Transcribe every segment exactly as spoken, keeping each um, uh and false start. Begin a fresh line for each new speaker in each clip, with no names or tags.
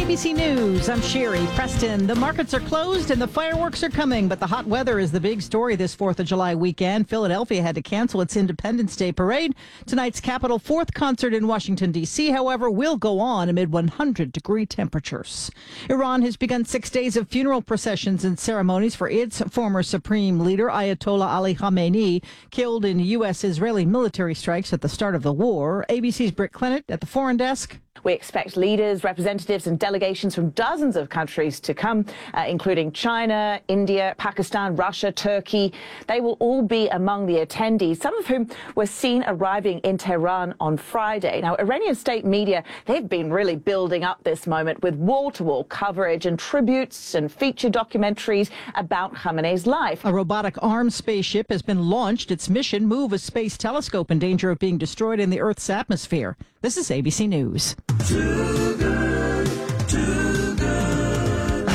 A B C News, I'm Sherry Preston. The markets are closed and the fireworks are coming, but the hot weather is the big story this fourth of July weekend. Philadelphia had to cancel its Independence Day parade. Tonight's Capitol fourth concert in Washington, D C, however, will go on amid one hundred degree temperatures. Iran has begun six days of funeral processions and ceremonies for its former supreme leader, Ayatollah Ali Khamenei, killed in U S-Israeli military strikes at the start of the war. A B C's Britt Clennett at the Foreign Desk.
We expect leaders, representatives and delegations from dozens of countries to come, uh, including China, India, Pakistan, Russia, Turkey. They will all be among the attendees, some of whom were seen arriving in Tehran on Friday. Now, Iranian state media, they've been really building up this moment with wall-to-wall coverage and tributes and feature documentaries about Khamenei's life.
A robotic armed spaceship has been launched. Its mission, move a space telescope in danger of being destroyed in the Earth's atmosphere. This is A B C News.
Too good, too good.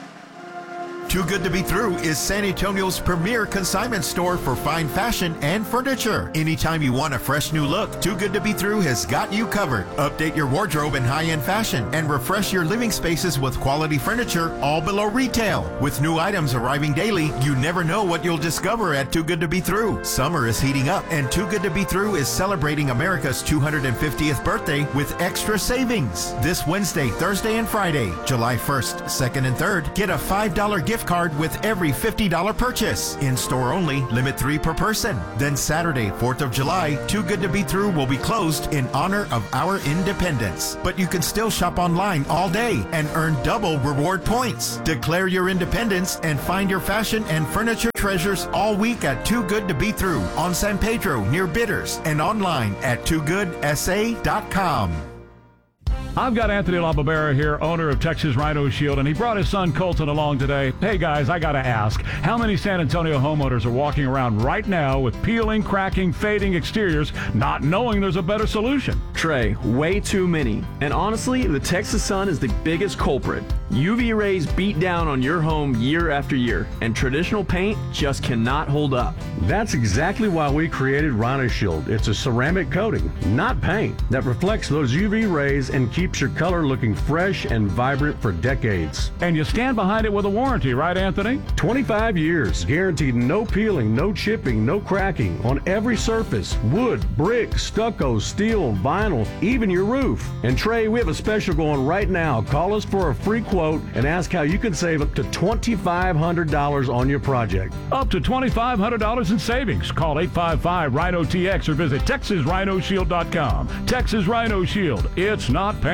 Too Good to Be Through is San Antonio's premier consignment store for fine fashion and furniture. Anytime you want a fresh new look, Too Good to Be Through has got you covered. Update your wardrobe in high-end fashion and refresh your living spaces with quality furniture, all below retail. With new items arriving daily, you never know what you'll discover at Too Good to Be Through. Summer is heating up, and Too Good to Be Through is celebrating America's two hundred fiftieth birthday with extra savings. This Wednesday, Thursday, and Friday, July first, second, and third, get a five dollar gift card with every fifty dollar purchase. In-store only, limit three per person. Then Saturday, fourth of July, Too Good to Be Through will be closed in honor of our independence. But you can still shop online all day and earn double reward points. Declare your independence and find your fashion and furniture treasures all week at Too Good to Be Through on San Pedro near Bitters and online at too good s a dot com.
I've got Anthony LaBarbera here, owner of Texas Rhino Shield, and he brought his son Colton along today. Hey guys, I gotta ask, how many San Antonio homeowners are walking around right now with peeling, cracking, fading exteriors, not knowing there's a better solution?
Trey, way too many. And honestly, the Texas sun is the biggest culprit. U V rays beat down on your home year after year, and traditional paint just cannot hold up.
That's exactly why we created Rhino Shield. It's a ceramic coating, not paint, that reflects those U V rays and keeps your color looking fresh and vibrant for decades.
And you stand behind it with a warranty, right, Anthony?
twenty-five years, guaranteed no peeling, no chipping, no cracking on every surface, wood, brick, stucco, steel, vinyl, even your roof. And Trey, we have a special going right now. Call us for a free quote and ask how you can save up to twenty-five hundred dollars on your project.
Up to twenty-five hundred dollars in savings. Call eight five five Rhino T X or visit Texas Rhino Shield dot com. Texas Rhino Shield. It's not paint.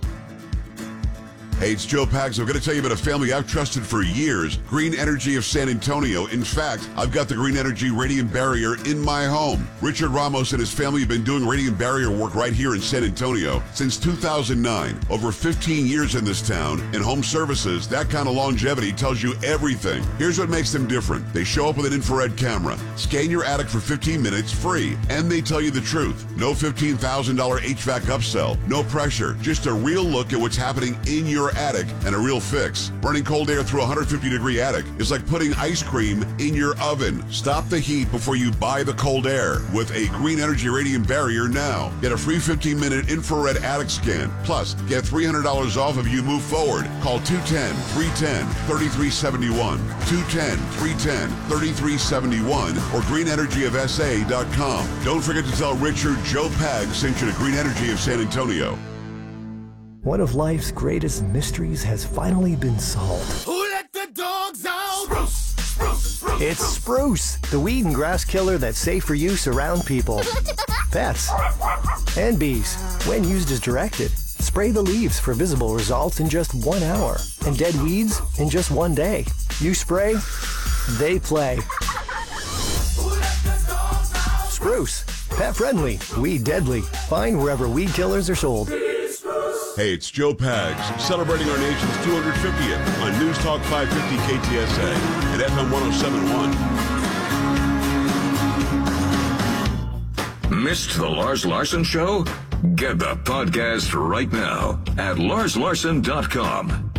Hey, it's Joe Pags. I'm going to tell you about a family I've trusted for years, Green Energy of San Antonio. In fact, I've got the Green Energy Radiant Barrier in my home. Richard Ramos and his family have been doing radiant barrier work right here in San Antonio since two thousand nine. Over fifteen years in this town. In home services, that kind of longevity tells you everything. Here's what makes them different. They show up with an infrared camera, scan your attic for fifteen minutes free, and they tell you the truth. No fifteen thousand dollars H V A C upsell, no pressure, just a real look at what's happening in your attic and a real fix. Burning cold air through a one hundred fifty degree attic is like putting ice cream in your oven. Stop the heat before you buy the cold air with a Green Energy Radiant Barrier now. Get a free fifteen minute infrared attic scan. Plus, get three hundred dollars off if you move forward. Call two one zero, three one zero, three three seven one, two one zero, three one zero, three three seven one, or green energy of s a dot com. Don't forget to tell Richard Joe Pag sent you to Green Energy of San Antonio.
One of life's greatest mysteries has finally been solved.
Who let the dogs out? Spruce, spruce, spruce,
it's Spruce, the weed and grass killer that's safe for use around people, pets, and bees. When used as directed, spray the leaves for visible results in just one hour, and dead weeds in just one day. You spray, they play. Spruce, pet friendly, weed deadly. Find wherever weed killers are sold.
Hey, it's Joe Pags, celebrating our nation's two hundred fiftieth on News Talk five fifty K T S A and F M one oh seven point one.
Missed the Lars Larson Show? Get the podcast right now at lars larson dot com.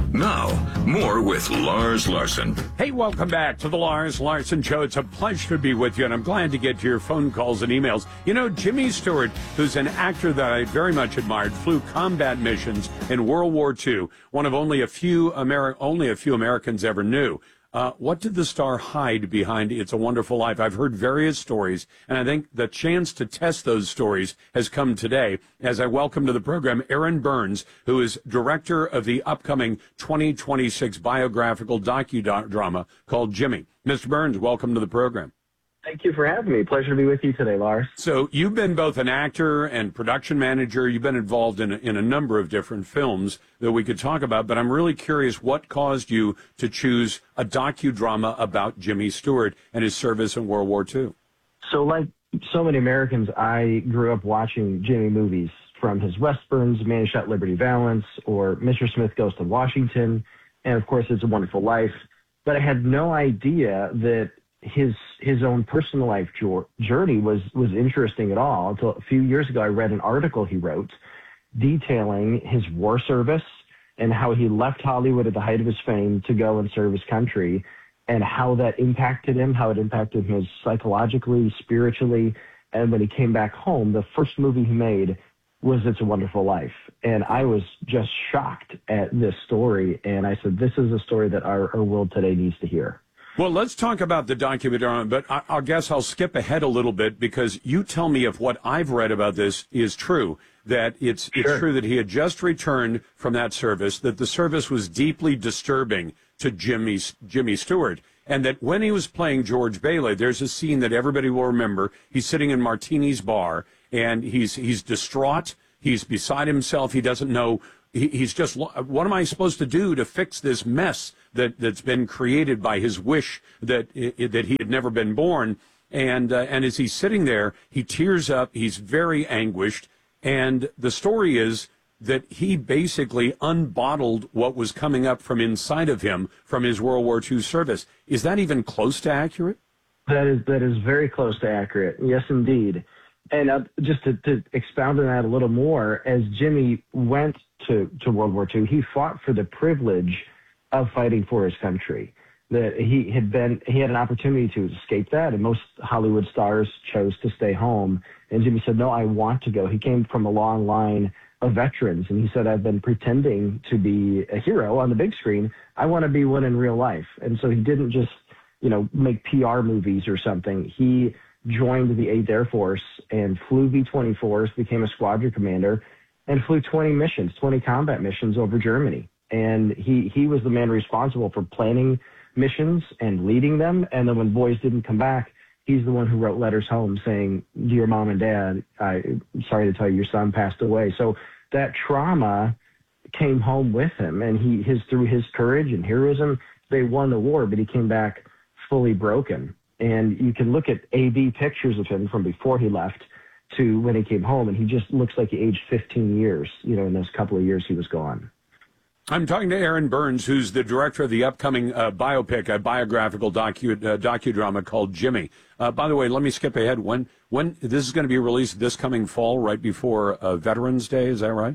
Now, more with Lars Larson.
Hey, welcome back to the Lars Larson Show. It's a pleasure to be with you, and I'm glad to get to your phone calls and emails. You know, Jimmy Stewart, who's an actor that I very much admired, flew combat missions in World War Two, one of only a few Ameri- only a few Americans ever knew. Uh, what did the star hide behind It's a Wonderful Life? I've heard various stories, and I think the chance to test those stories has come today as I welcome to the program Aaron Burns, who is director of the upcoming twenty twenty-six biographical docudrama called Jimmy. Mister Burns, welcome to the program.
Thank you for having me. Pleasure to be with you today, Lars.
So you've been both an actor and production manager. You've been involved in a, in a number of different films that we could talk about, but I'm really curious what caused you to choose a docudrama about Jimmy Stewart and his service in World War Two.
So like so many Americans, I grew up watching Jimmy movies, from his Westerns, Man Who Shot Liberty Valance, or Mister Smith Goes to Washington, and of course It's a Wonderful Life. But I had no idea that his his own personal life journey was was interesting at all until a few years ago I read an article he wrote detailing his war service and how he left Hollywood at the height of his fame to go and serve his country, and how that impacted him, how it impacted him psychologically, spiritually. And when he came back home, the first movie he made was It's a Wonderful Life. And I was just shocked at this story, and I said, this is a story that our, our world today needs to hear.
Well, let's talk about the documentary, but I, I guess I'll skip ahead a little bit, because you tell me if what I've read about this is true, that it's,
Sure.
it's true that he had just returned from that service, that the service was deeply disturbing to Jimmy, Jimmy Stewart, and that when he was playing George Bailey, there's a scene that everybody will remember. He's sitting in Martini's bar, and he's he's distraught. He's beside himself. He doesn't know. He, he's just, what am I supposed to do to fix this mess that, that's been created by his wish that that he had never been born? And uh, and as he's sitting there, he tears up. He's very anguished. And the story is that he basically unbottled what was coming up from inside of him from his World War Two service. Is that even close to accurate?
That is that is very close to accurate. Yes, indeed. And uh, just to, to expound on that a little more, as Jimmy went to, to World War Two, he fought for the privilege of fighting for his country. That he had been, he had an opportunity to escape that, and most Hollywood stars chose to stay home. And Jimmy said, no, I want to go. He came from a long line of veterans, and he said, I've been pretending to be a hero on the big screen. I want to be one in real life. And so he didn't just, you know, make P R movies or something. He joined the eighth Air Force and flew B twenty-fours, became a squadron commander, and flew twenty missions, twenty combat missions over Germany. And he, he was the man responsible for planning missions and leading them. And then when boys didn't come back, he's the one who wrote letters home saying, dear mom and dad, I'm sorry to tell you your son passed away. So that trauma came home with him, and he, his, through his courage and heroism, they won the war, but he came back fully broken. And you can look at A B pictures of him from before he left to when he came home, and he just looks like he aged fifteen years, you know, in those couple of years he was gone.
I'm talking to Aaron Burns, who's the director of the upcoming uh, biopic, a biographical docu uh, docudrama called Jimmy. Uh, by the way, let me skip ahead. When when this is going to be released this coming fall, right before uh, Veterans Day, is that right?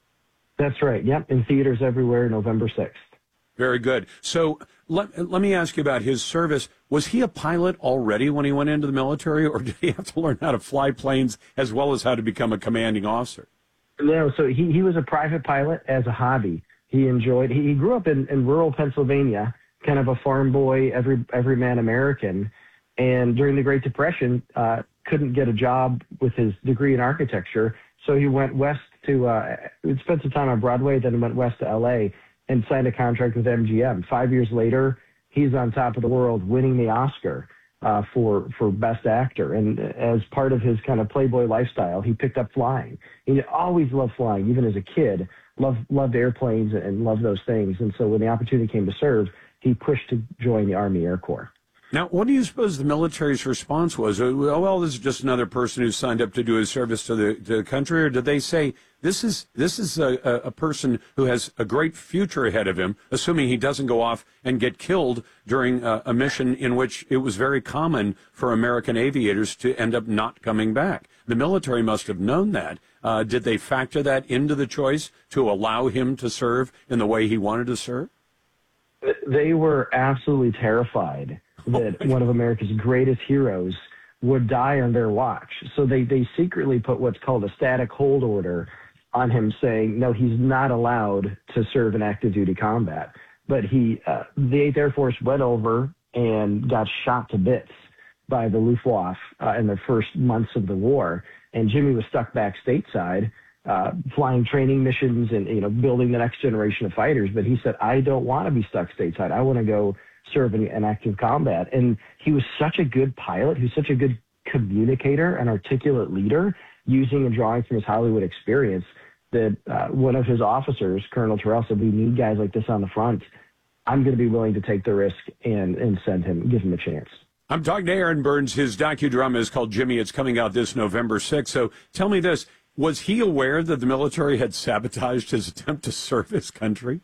That's right. Yep, in theaters everywhere, November sixth.
Very good. So let, let me ask you about his service. Was he a pilot already when he went into the military, or did he have to learn how to fly planes as well as how to become a commanding officer?
No, so he, he was a private pilot as a hobby. He enjoyed, he, he grew up in, in rural Pennsylvania, kind of a farm boy, every everyman American. And during the Great Depression, uh, couldn't get a job with his degree in architecture. So he went west to, uh, spent some time on Broadway, then went west to L A and signed a contract with M G M. Five years later, he's on top of the world, winning the Oscar uh, for for Best Actor. And as part of his kind of playboy lifestyle, he picked up flying. He always loved flying, even as a kid. Loved loved airplanes and loved those things. And so when the opportunity came to serve, he pushed to join the Army Air Corps.
Now, what do you suppose the military's response was? Oh, well, this is just another person who signed up to do his service to the, to the country, or did they say this is this is a, a person who has a great future ahead of him, assuming he doesn't go off and get killed during a, a mission in which it was very common for American aviators to end up not coming back? The military must have known that. Uh, did they factor that into the choice to allow him to serve in the way he wanted to serve?
They were absolutely terrified that oh one of America's greatest heroes would die on their watch. So they, they secretly put what's called a static hold order on him, saying, no, he's not allowed to serve in active duty combat. But he, uh, the eighth Air Force went over and got shot to bits by the Luftwaffe uh, in the first months of the war. And Jimmy was stuck back stateside, uh, flying training missions and, you know, building the next generation of fighters. But he said, I don't want to be stuck stateside. I want to go serve in, in active combat. And he was such a good pilot. He was such a good communicator and articulate leader, using and drawing from his Hollywood experience, that uh, one of his officers, Colonel Terrell, said, we need guys like this on the front. I'm going to be willing to take the risk and, and send him, give him a chance.
I'm talking to Aaron Burns. His docudrama is called Jimmy. It's coming out this November sixth. So tell me this. Was he aware that the military had sabotaged his attempt to serve his country?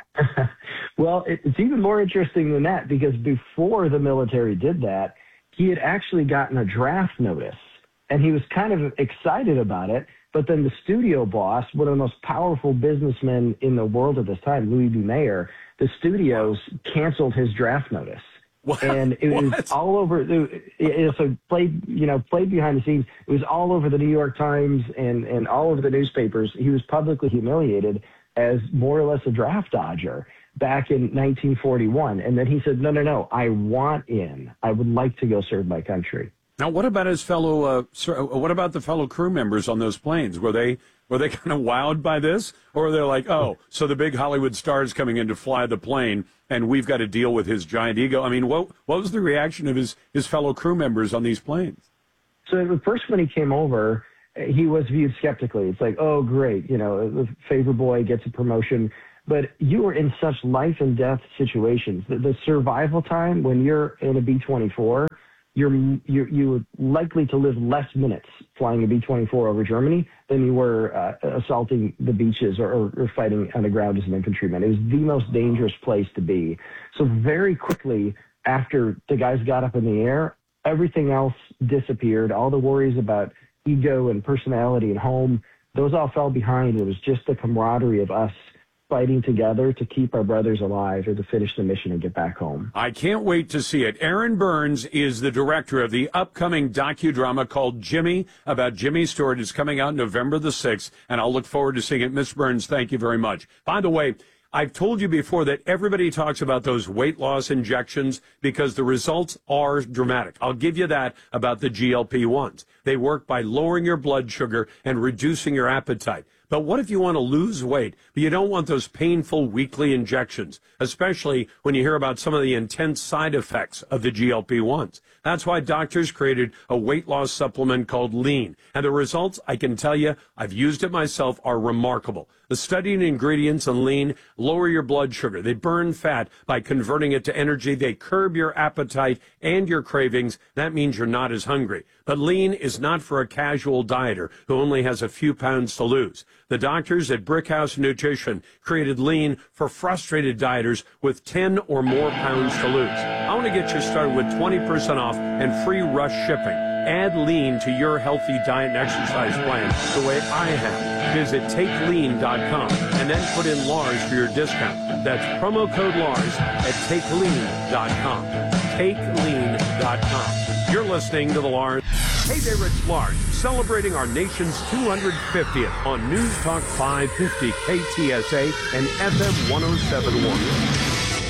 Well, it, it's even more interesting than that, because before the military did that, he had actually gotten a draft notice, and he was kind of excited about it. But then the studio boss, one of the most powerful businessmen in the world at this time, Louis B. Mayer, the studios canceled his draft notice. What? And it was what? all over. It, it, so played, you know, played behind the scenes. It was all over the New York Times and, and all over the newspapers. He was publicly humiliated as more or less a draft dodger back in nineteen forty-one. And then he said, no, no, no, I want in. I would like to go serve my country.
Now, what about his fellow? Uh, sir, what about the fellow crew members on those planes? Were they were they kind of wowed by this, or were they like, oh, so the big Hollywood star is coming in to fly the plane, and we've got to deal with his giant ego? I mean, what what was the reaction of his his fellow crew members on these planes?
So at first, when he came over, he was viewed skeptically. It's like, oh, great, you know, the favor boy gets a promotion. But you are in such life and death situations. The, the survival time when you're in a B twenty-four. You're, you're, you're likely to live less minutes flying a B twenty-four over Germany than you were uh, assaulting the beaches or, or, or fighting on the ground as an infantryman. It was the most dangerous place to be. So very quickly after the guys got up in the air, everything else disappeared. All the worries about ego and personality and home, those all fell behind. It was just the camaraderie of us fighting together to keep our brothers alive or to finish the mission and get back home.
I can't wait to see it. Aaron Burns is the director of the upcoming docudrama called Jimmy, about Jimmy Stewart. It's coming out November the sixth, and I'll look forward to seeing it. Miss Burns, thank you very much. By the way, I've told you before that everybody talks about those weight loss injections because the results are dramatic. I'll give you that about the G L P ones. They work by lowering your blood sugar and reducing your appetite. But what if you want to lose weight, but you don't want those painful weekly injections, especially when you hear about some of the intense side effects of the G L P ones? That's why doctors created a weight loss supplement called Lean. And the results, I can tell you, I've used it myself, are remarkable. The studied ingredients in Lean lower your blood sugar. They burn fat by converting it to energy. They curb your appetite and your cravings. That means you're not as hungry. But Lean is not for a casual dieter who only has a few pounds to lose. The doctors at Brickhouse Nutrition created Lean for frustrated dieters with ten or more pounds to lose. I want to get you started with twenty percent off and free rush shipping. Add Lean to your healthy diet and exercise plan the way I have. Visit take lean dot com and then put in Lars for your discount. That's promo code Lars at take lean dot com. take lean dot com. You're listening to the Lars. Hey there, it's Lars, celebrating our nation's two hundred fiftieth on News Talk five fifty K T S A and F M one oh seven point one.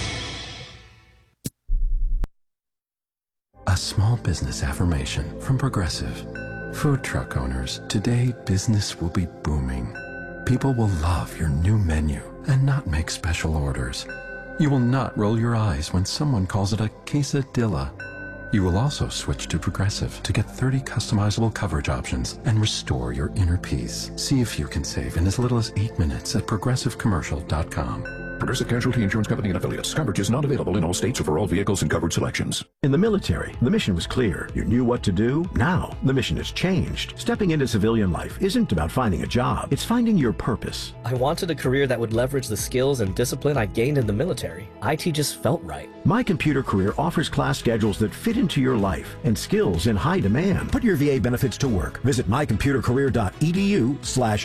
A small business affirmation from Progressive. Food truck owners, today business will be booming. People will love your new menu and not make special orders. You will not roll your eyes when someone calls it a quesadilla. You will also switch to Progressive to get thirty customizable coverage options and restore your inner peace. See if you can save in as little as eight minutes at progressive commercial dot com.
Progressive Casualty Insurance Company and affiliates. Coverage is not available in all states or for all vehicles and covered selections. In the military, the mission was clear. You knew what to do. Now, the mission has changed. Stepping into civilian life isn't about finding a job. It's finding your purpose.
I wanted a career that would leverage the skills and discipline I gained in the military. I T just felt right.
My Computer Career offers class schedules that fit into your life and skills in high demand. Put your V A benefits to work. Visit mycomputercareer.edu slash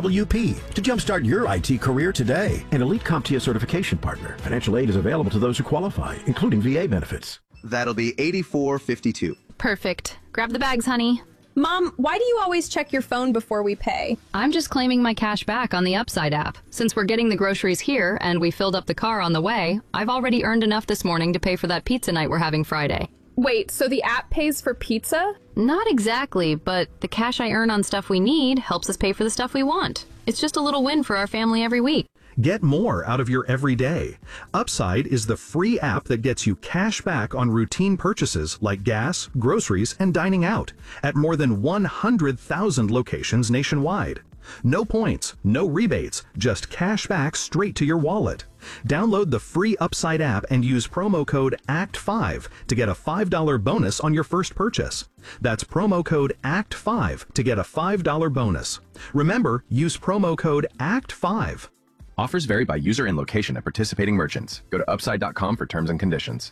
CWP to jumpstart your I T career today. An elite CompTIA certification partner. Financial aid is available to those who qualify, including V A benefits.
That'll be eighty-four fifty-two.
Perfect. Grab the bags, honey.
Mom, why do you always check your phone before we pay?
I'm just claiming my cash back on the Upside app. Since we're getting the groceries here and we filled up the car on the way, I've already earned enough this morning to pay for that pizza night we're having Friday.
Wait, so the app pays for pizza?
Not exactly, but the cash I earn on stuff we need helps us pay for the stuff we want. It's just a little win for our family every week.
Get more out of your everyday. Upside is the free app that gets you cash back on routine purchases like gas, groceries, and dining out at more than one hundred thousand locations nationwide. No points, no rebates, just cash back straight to your wallet. Download the free Upside app and use promo code A C T five to get a five dollar bonus on your first purchase. That's promo code A C T five to get a five dollar bonus. Remember, use promo code A C T five.
Offers vary by user and location at participating merchants. Go to upside dot com for terms and conditions.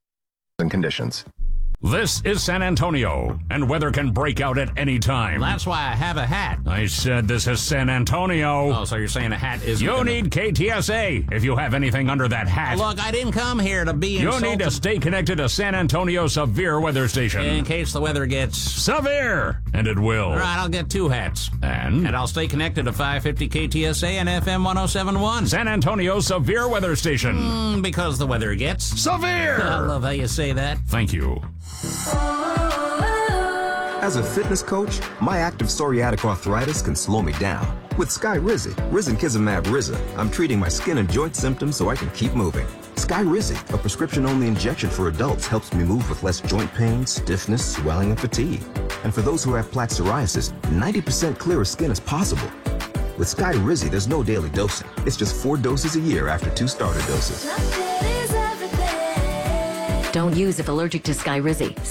And conditions.
This is San Antonio, and weather can break out at any time.
That's why I have a hat.
I said this is San Antonio.
Oh, so you're saying a hat is...
You
gonna...
need K T S A if you have anything under that hat.
Look, I didn't come here to be
You
insulted.
need to stay connected to San Antonio Severe Weather Station.
In case the weather gets...
Severe! And it will.
All right, I'll get two hats.
And?
And I'll stay connected to five fifty K T S A and F M one oh seven point one.
San Antonio Severe Weather Station.
Mm, because the weather gets...
Severe!
I love how you say that.
Thank you.
As a fitness coach, my active psoriatic arthritis can slow me down. With Skyrizi, Risankizumab Riza, I'm treating my skin and joint symptoms so I can keep moving. Skyrizi, a prescription-only injection for adults, helps me move with less joint pain, stiffness, swelling, and fatigue. And for those who have plaque psoriasis, ninety percent clearer skin is possible. With Skyrizi, there's no daily dosing. It's just four doses a year after two starter doses.
Don't use if allergic to Skyrizi.